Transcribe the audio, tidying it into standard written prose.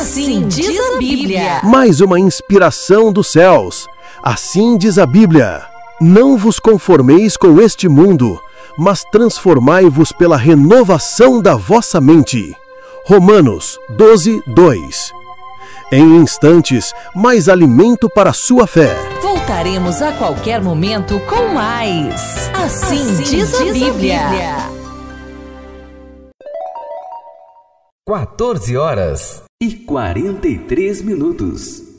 Assim diz a Bíblia. Mais uma inspiração dos céus. Assim diz a Bíblia: não vos conformeis com este mundo, mas transformai-vos pela renovação da vossa mente. Romanos 12, 2. Em instantes, mais alimento para a sua fé. Voltaremos a qualquer momento com mais. Assim diz a Bíblia. 14 horas e 43 minutos.